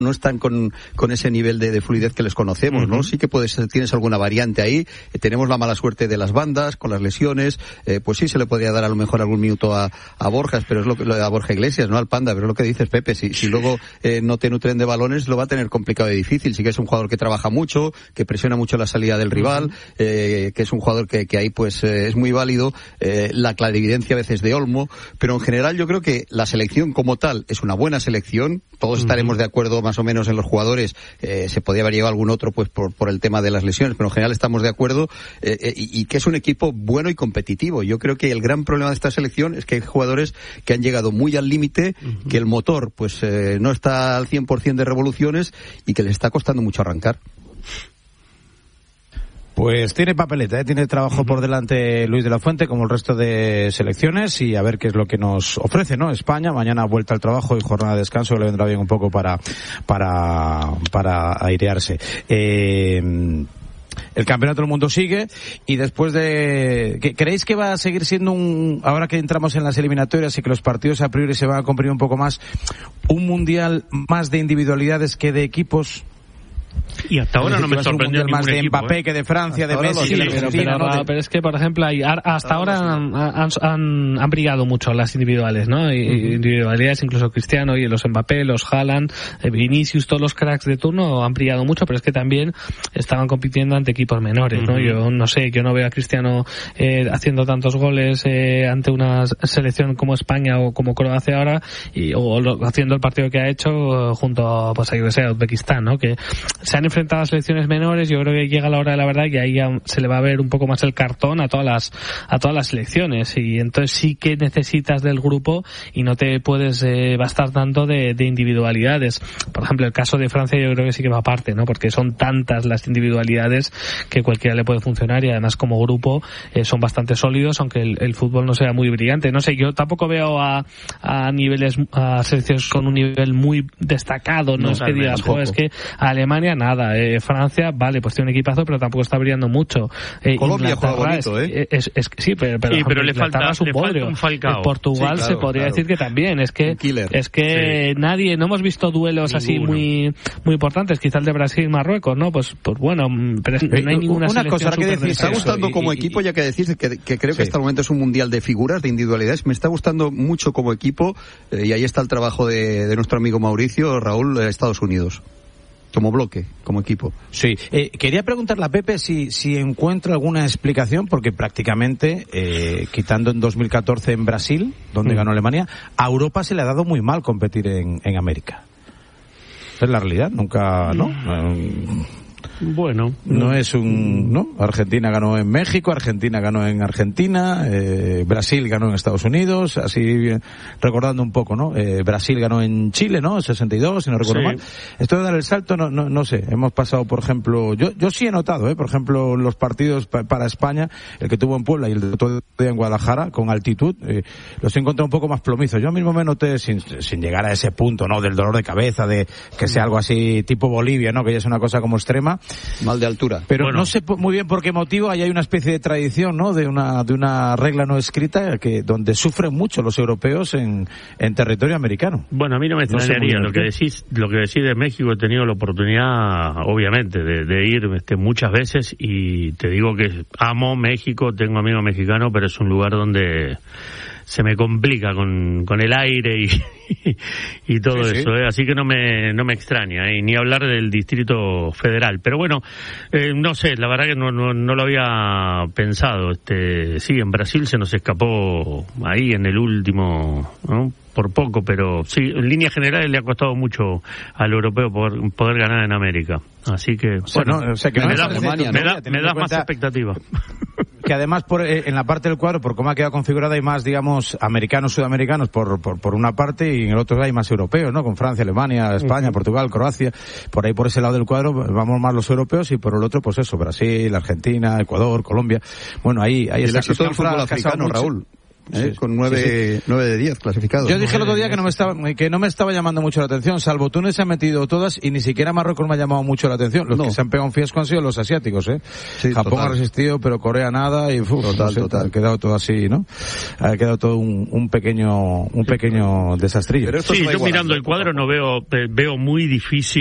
no están con ese nivel de fluidez que les conocemos, ¿no? Sí que tienes alguna variante ahí. Tenemos la mala suerte de las bandas, con las lesiones. Pues sí, se le podría dar a lo mejor algún minuto a Borjas, pero es lo a Borja Iglesias, ¿no? Al Panda, pero es lo que dices, Pepe. Si luego no te nutren de balones, lo va a tener complicado y difícil. Sí que es un jugador que trabaja mucho, que presiona mucho la salida del rival, que es un jugador que ahí pues es muy válido. La clarividencia a veces de Olmo, pero en general yo creo que la selección como tal es una buena selección. Todos estaremos de acuerdo más o menos en los jugadores. Se podría haber llevado algún otro pues por el tema de las lesiones, pero en general estamos de acuerdo, y que es un equipo bueno y competitivo. Yo creo que el gran problema de esta selección es que hay jugadores que han llegado muy al límite, que el motor pues no está al 100% de revoluciones y que les está costando mucho arrancar. Pues tiene papeleta, tiene trabajo por delante Luis de la Fuente, como el resto de selecciones, y a ver qué es lo que nos ofrece, ¿no? España, mañana vuelta al trabajo y jornada de descanso, que le vendrá bien un poco para airearse. El campeonato del mundo sigue, y después de... ¿Creéis que va a seguir siendo ahora que entramos en las eliminatorias y que los partidos a priori se van a comprimir un poco más, un mundial más de individualidades que de equipos? Y hasta ahora no me sorprendió más de equipo, Mbappé que de Francia, de Messi, sí, de Argentina, pero es que, por ejemplo, hasta ahora han brillado mucho las individuales, ¿no? Individualidades, incluso Cristiano y los Mbappé, los Haaland, Vinicius, todos los cracks de turno han brillado mucho, pero es que también estaban compitiendo ante equipos menores, ¿no? Yo no veo a Cristiano haciendo tantos goles ante una selección como España o como Croacia ahora, haciendo el partido que ha hecho junto pues, a Uzbekistán, ¿no? Que se han enfrentado a selecciones menores. Yo creo que llega la hora de la verdad y ahí ya se le va a ver un poco más el cartón a todas las selecciones, y entonces sí que necesitas del grupo y no te puedes bastar tanto de individualidades. Por ejemplo, el caso de Francia yo creo que sí que va aparte, ¿no? Porque son tantas las individualidades que cualquiera le puede funcionar, y además como grupo son bastante sólidos, aunque el fútbol no sea muy brillante. No sé, yo tampoco veo a selecciones con un nivel muy destacado, no es que digas, es que Alemania nada, Francia, vale, pues tiene un equipazo, pero tampoco está brillando mucho. Colombia juega bonito, sí, pero le falta un Falcao. Portugal sí, claro, se podría decir que también, es que nadie, no hemos visto duelos así muy importantes, quizá el de Brasil y Marruecos, ¿no? Pues bueno, pero no hay ninguna selección que decir, me está gustando como equipo, ya que decís que creo que hasta el momento es un mundial de figuras, de individualidades. Me está gustando mucho como equipo, y ahí está el trabajo de nuestro amigo Mauricio, Raúl, de Estados Unidos. Como bloque, como equipo. Sí. Quería preguntarle a Pepe si encuentra alguna explicación, porque prácticamente, quitando en 2014 en Brasil, donde ganó Alemania, a Europa se le ha dado muy mal competir en América. Esa es la realidad, nunca, ¿no? Bueno, no es ¿no? Argentina ganó en México, Argentina ganó en Argentina, Brasil ganó en Estados Unidos, así recordando un poco, ¿no? Brasil ganó en Chile, ¿no? 62, si no recuerdo mal. Esto de dar el salto, no sé. Hemos pasado, por ejemplo, yo sí he notado, por ejemplo, los partidos para España, el que tuvo en Puebla y el de todo en Guadalajara, con altitud, los he encontrado un poco más plomizos. Yo mismo me noté, sin llegar a ese punto, ¿no? Del dolor de cabeza, de que sea algo así tipo Bolivia, ¿no? Que ya es una cosa como extrema. Mal de altura. Pero no sé muy bien por qué motivo. Ahí hay una especie de tradición, ¿no? De una regla no escrita donde sufren mucho los europeos en territorio americano. Bueno, a mí no me extrañaría. Lo que decís de México, he tenido la oportunidad, obviamente, de ir muchas veces, y te digo que amo México, tengo amigos mexicanos, pero es un lugar donde se me complica con el aire y todo eso, así que no me extraña, ni hablar del Distrito Federal. Pero bueno, no sé, la verdad que no lo había pensado. Sí, en Brasil se nos escapó ahí en el último, ¿no? Por poco, pero sí, en líneas generales le ha costado mucho al europeo poder ganar en América. Así que, bueno, o sea, que me da más expectativa. Que además en la parte del cuadro, por cómo ha quedado configurada, hay más, digamos, americanos, sudamericanos por una parte, y en el otro hay más europeos, ¿no? Con Francia, Alemania, España, Portugal, Croacia. Por ahí, por ese lado del cuadro, vamos más los europeos, y por el otro, pues eso, Brasil, Argentina, Ecuador, Colombia. Bueno, ahí está. El éxito del fútbol africano, Raúl. con 9 de 10 clasificados. Yo dije el otro día que no me estaba llamando mucho la atención, salvo Túnez se han metido todas y ni siquiera Marruecos me ha llamado mucho la atención. Los que se han pegado un fiasco han sido los asiáticos, Sí, Japón ha resistido, pero Corea nada y total. Ha quedado todo así, ¿no? Ha quedado todo un pequeño desastrillo. Sí, yo mirando el cuadro no veo muy difícil